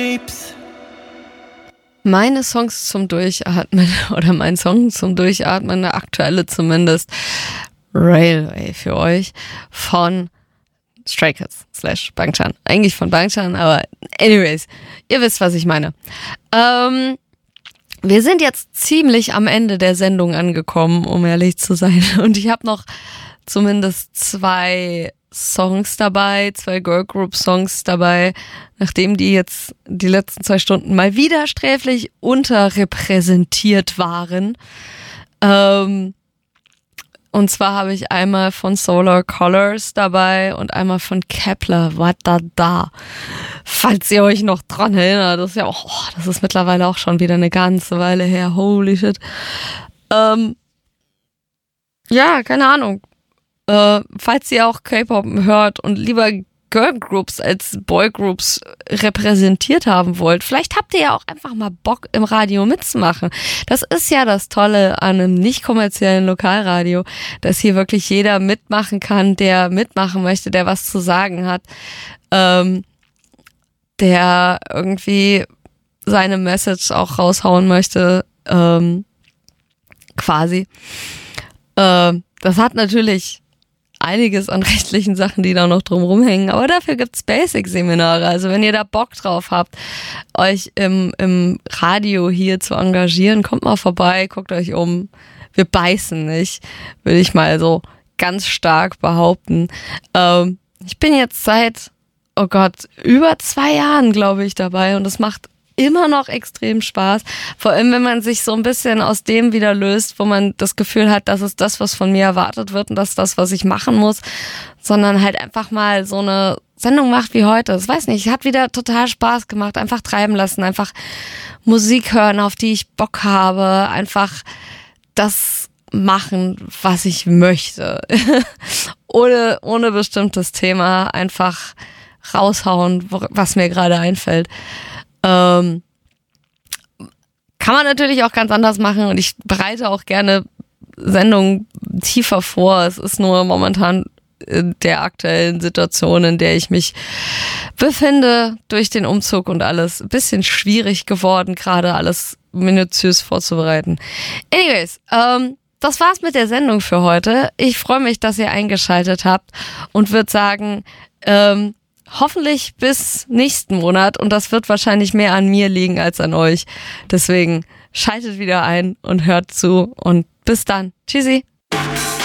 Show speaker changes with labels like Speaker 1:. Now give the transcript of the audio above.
Speaker 1: Meine Songs zum Durchatmen oder mein Song zum Durchatmen, der aktuelle zumindest, Railway für euch von Stray Kids / Bangchan. Eigentlich von Bangchan, aber anyways, ihr wisst, was ich meine. Wir sind jetzt ziemlich am Ende der Sendung angekommen, um ehrlich zu sein. Und ich habe noch zumindest 2 Songs dabei, 2 Girlgroup-Songs dabei, nachdem die jetzt die letzten 2 Stunden mal wieder sträflich unterrepräsentiert waren. Und zwar habe ich einmal von Solar Colors dabei und einmal von Kepler, What Da. Falls ihr euch noch dran erinnert, das ist ja auch, das ist mittlerweile auch schon wieder eine ganze Weile her, holy shit. Ja, keine Ahnung. Falls ihr auch K-Pop hört und lieber Girlgroups als Boygroups repräsentiert haben wollt, vielleicht habt ihr ja auch einfach mal Bock im Radio mitzumachen. Das ist ja das Tolle an einem nicht kommerziellen Lokalradio, dass hier wirklich jeder mitmachen kann, der mitmachen möchte, der was zu sagen hat, der irgendwie seine Message auch raushauen möchte, quasi. Das hat natürlich einiges an rechtlichen Sachen, die da noch drum rumhängen, aber dafür gibt's Basic-Seminare. Also wenn ihr da Bock drauf habt, euch im Radio hier zu engagieren, kommt mal vorbei, guckt euch um. Wir beißen nicht, würde ich mal so ganz stark behaupten. Ich bin jetzt seit, oh Gott, über 2 Jahren, glaube ich, dabei und es macht immer noch extrem Spaß. Vor allem, wenn man sich so ein bisschen aus dem wieder löst, wo man das Gefühl hat, das ist das, was von mir erwartet wird und das ist das, was ich machen muss, sondern halt einfach mal so eine Sendung macht wie heute. Das weiß nicht, hat wieder total Spaß gemacht. Einfach treiben lassen, einfach Musik hören, auf die ich Bock habe, einfach das machen, was ich möchte. ohne bestimmtes Thema, einfach raushauen, was mir gerade einfällt. Kann man natürlich auch ganz anders machen und ich bereite auch gerne Sendungen tiefer vor. Es ist nur momentan in der aktuellen Situation, in der ich mich befinde, durch den Umzug und alles ein bisschen schwierig geworden, gerade alles minutiös vorzubereiten. Anyways, das war's mit der Sendung für heute. Ich freue mich, dass ihr eingeschaltet habt und würde sagen, hoffentlich bis nächsten Monat und das wird wahrscheinlich mehr an mir liegen als an euch. Deswegen schaltet wieder ein und hört zu und bis dann. Tschüssi.